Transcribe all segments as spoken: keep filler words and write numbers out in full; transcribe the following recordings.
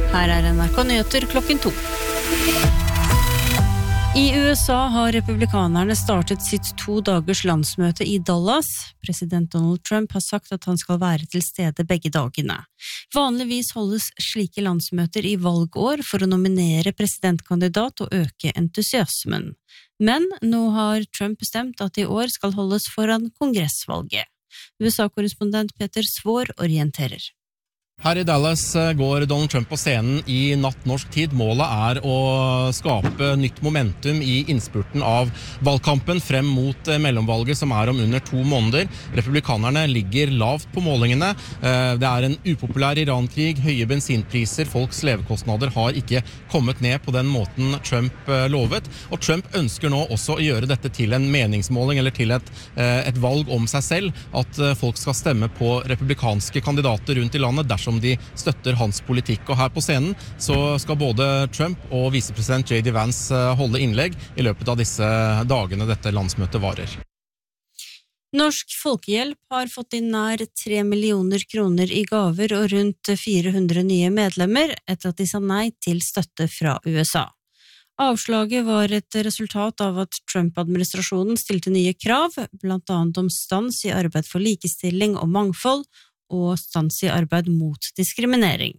Her er N R K Nyheter klokken to. I U S A har republikanerne startet sitt to dagers landsmøte i Dallas. President Donald Trump har sagt at han skal være til stede begge dagene. Vanligvis holdes slike landsmøter i valgår for å nominere presidentkandidat og øke entusiasmen. Men nå har Trump bestemt at i år skal holdes foran kongressvalget. U S A-korrespondent Peter Svår orienterer. Her i Dallas går Donald Trump på scenen i natt norsk tid. Målet er å skape nytt momentum i innspurten av valgkampen frem mot mellomvalget som er om under to måneder. Republikanerne ligger lavt på målingene. Det er en upopulær Iran-krig, høye bensinpriser, folks levekostnader har ikke kommet ned på den måten Trump lovet. Og Trump ønsker nå også å gjøre dette til en meningsmåling eller til et, et valg om seg selv, at folk skal stemme på republikanske kandidater rundt i landet dersom som de støtter hans politikk. Og her på scenen så skal både Trump og visepresident J D Vance holde innlegg i løpet av disse dagene dette landsmøtet varer. Norsk Folkehjelp har fått inn nær tre millioner kroner i gaver og rundt fire hundre nye medlemmer etter at de sa nei til støtte fra U S A. Avslaget var et resultat av at Trump-administrasjonen stilte nye krav, blant annet om stans i arbeid for likestilling og mangfold, og stans i arbeid mot diskriminering.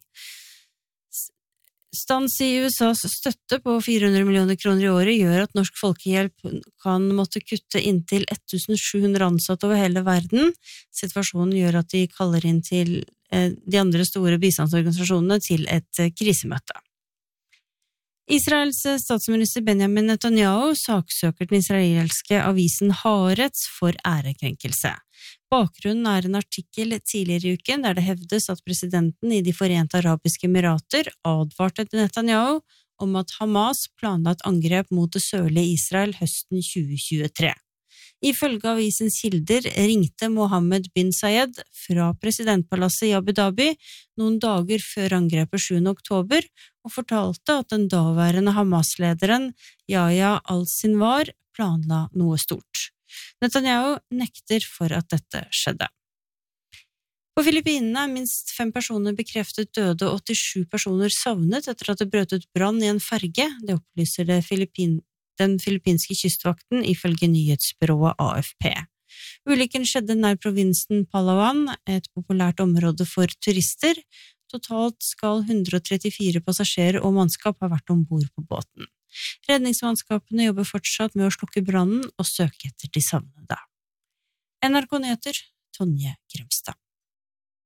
Stans i U S A's støtte på fire hundre millioner kroner i året gjør at Norsk Folkehjelp kan måtte kutte inntil sju hundre ansatte over hele verden. Situasjonen gjør at de kaller inn til eh, de andre store bistandsorganisasjonene til et eh, krisemøte. Israels statsminister Benjamin Netanyahu saksøker den israelske avisen Haaretz for ærekrenkelse. Bakgrunnen er en artikkel tidligere i uken der det hevdes at presidenten i de Forente Arabiske Emirater advarte Netanyahu om at Hamas planla et angrep mot det sørlige Israel høsten tjue tjuetre. Ifølge avisens kilder ringte Mohammed bin Zayed fra presidentpalasset i Abu Dhabi noen dager før angrepet sjuende oktober og fortalte at den daværende Hamas-lederen Yahya al-Sinwar planla noe stort. Netanyahu nekter for at dette skjedde. På Filippinene er minst fem personer bekreftet døde og åttisju personer savnet etter at det brøt ut brann i en ferge. Det opplyser det Filippin, den filippinske kystvakten ifølge nyhetsbyrået A F P. Ulykken skjedde nær provinsen Palawan, et populært område for turister. Totalt skal hundre og trettifire passasjerer og mannskap ha vært ombord på båten. Redningsmannskapene jobber fortsatt med å slukke brannen og søke etter de savnede. N R K Nyheter, Tonje Grimstad.